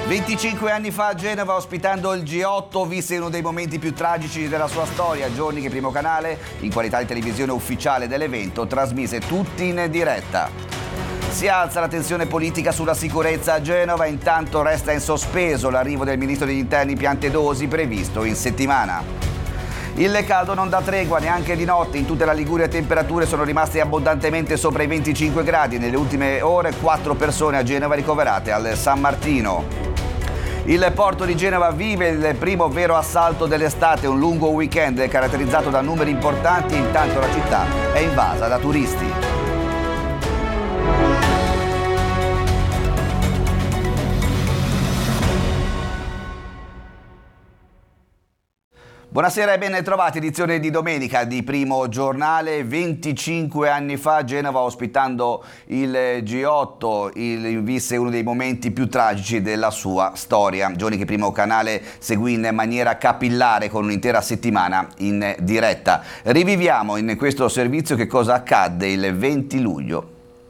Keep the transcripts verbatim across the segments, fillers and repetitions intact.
venticinque anni fa a Genova, ospitando il G otto, visse uno dei momenti più tragici della sua storia, giorni che Primo Canale, in qualità di televisione ufficiale dell'evento, trasmise tutti in diretta. Si alza la tensione politica sulla sicurezza a Genova, intanto resta in sospeso l'arrivo del ministro degli interni Piantedosi, previsto in settimana. Il caldo non dà tregua neanche di notte, in tutta la Liguria temperature sono rimaste abbondantemente sopra i venticinque gradi, nelle ultime ore quattro persone a Genova ricoverate al San Martino. Il porto di Genova vive il primo vero assalto dell'estate, un lungo weekend caratterizzato da numeri importanti, intanto la città è invasa da turisti. Buonasera e ben trovati, edizione di domenica di Primo Giornale. venticinque anni fa Genova, ospitando il G otto, il, visse uno dei momenti più tragici della sua storia. Giorni che Primo Canale seguì in maniera capillare con un'intera settimana in diretta. Riviviamo in questo servizio che cosa accadde il venti luglio.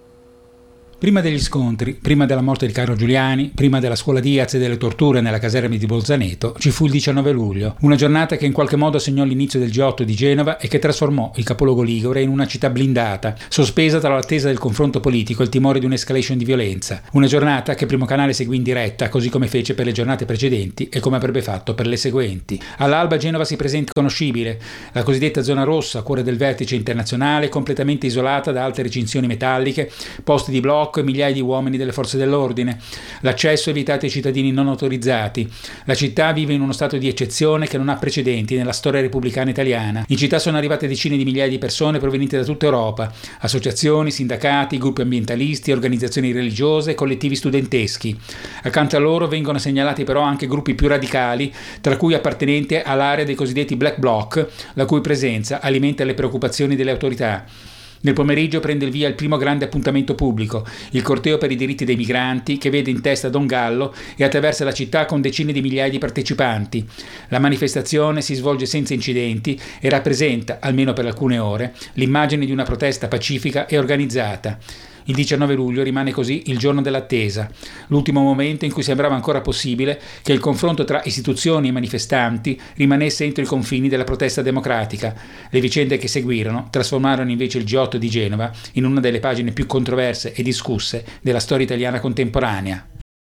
Prima degli scontri, prima della morte di Carlo Giuliani, prima della scuola Diaz e delle torture nella caserma di Bolzaneto, ci fu il diciannove luglio, una giornata che in qualche modo segnò l'inizio del G otto di Genova e che trasformò il capoluogo ligure in una città blindata, sospesa tra l'attesa del confronto politico e il timore di un'escalation di violenza. Una giornata che Primo Canale seguì in diretta, così come fece per le giornate precedenti e come avrebbe fatto per le seguenti. All'alba Genova si presenta conoscibile, la cosiddetta zona rossa, cuore del vertice internazionale, completamente isolata da alte recinzioni metalliche, posti di blocco e migliaia di uomini delle forze dell'ordine. L'accesso è evitato ai cittadini non autorizzati. La città vive in uno stato di eccezione che non ha precedenti nella storia repubblicana italiana. In città sono arrivate decine di migliaia di persone provenienti da tutta Europa, associazioni, sindacati, gruppi ambientalisti, organizzazioni religiose e collettivi studenteschi. Accanto a loro vengono segnalati però anche gruppi più radicali, tra cui appartenenti all'area dei cosiddetti Black Bloc, la cui presenza alimenta le preoccupazioni delle autorità. Nel pomeriggio prende il via il primo grande appuntamento pubblico, il corteo per i diritti dei migranti, che vede in testa Don Gallo e attraversa la città con decine di migliaia di partecipanti. La manifestazione si svolge senza incidenti e rappresenta, almeno per alcune ore, l'immagine di una protesta pacifica e organizzata. Il diciannove luglio rimane così il giorno dell'attesa, l'ultimo momento in cui sembrava ancora possibile che il confronto tra istituzioni e manifestanti rimanesse entro i confini della protesta democratica. Le vicende che seguirono trasformarono invece il G otto di Genova in una delle pagine più controverse e discusse della storia italiana contemporanea.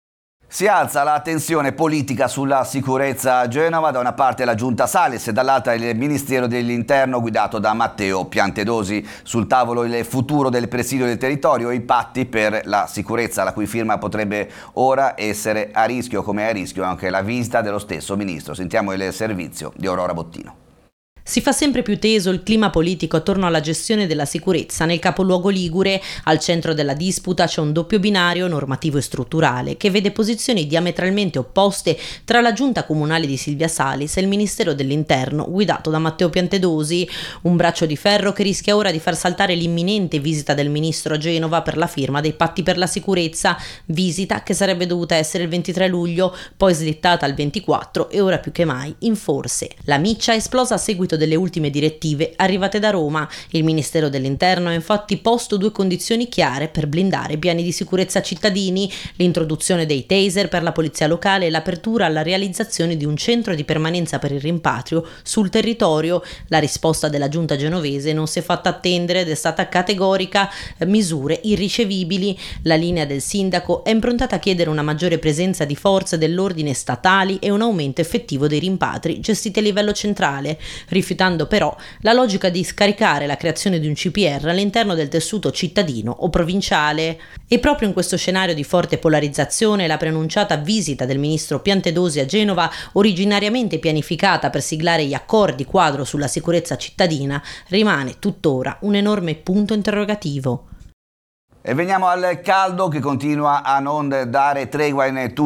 Si alza la tensione politica sulla sicurezza a Genova, da una parte la giunta Salis e dall'altra il Ministero dell'Interno guidato da Matteo Piantedosi. Sul tavolo il futuro del presidio del territorio e i patti per la sicurezza, la cui firma potrebbe ora essere a rischio, come è a rischio anche la visita dello stesso ministro. Sentiamo il servizio di Aurora Bottino. Si fa sempre più teso il clima politico attorno alla gestione della sicurezza nel capoluogo ligure. Al centro della disputa c'è un doppio binario normativo e strutturale che vede posizioni diametralmente opposte tra la giunta comunale di Silvia Salis e il Ministero dell'Interno guidato da Matteo Piantedosi, un braccio di ferro che rischia ora di far saltare l'imminente visita del ministro a Genova per la firma dei patti per la sicurezza, visita che sarebbe dovuta essere il ventitré luglio, poi slittata al ventiquattro e ora più che mai in forse. La miccia è esplosa a seguito delle ultime direttive arrivate da Roma. Il Ministero dell'Interno ha infatti posto due condizioni chiare per blindare i piani di sicurezza cittadini: l'introduzione dei taser per la polizia locale e l'apertura alla realizzazione di un centro di permanenza per il rimpatrio sul territorio. La risposta della giunta genovese non si è fatta attendere ed è stata categorica: misure irricevibili. La linea del sindaco è improntata a chiedere una maggiore presenza di forze dell'ordine statali e un aumento effettivo dei rimpatri gestiti a livello centrale, rifiutando però la logica di scaricare la creazione di un C P R all'interno del tessuto cittadino o provinciale. E proprio in questo scenario di forte polarizzazione la preannunciata visita del ministro Piantedosi a Genova, originariamente pianificata per siglare gli accordi quadro sulla sicurezza cittadina, rimane tuttora un enorme punto interrogativo. E veniamo al caldo che continua a non dare tregua in tutto